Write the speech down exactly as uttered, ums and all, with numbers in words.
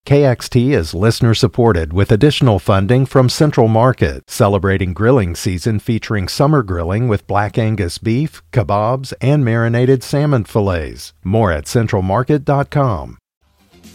K X T is listener-supported with additional funding from Central Market, celebrating grilling season featuring summer grilling with Black Angus beef, kebabs, and marinated salmon fillets. More at central market dot com.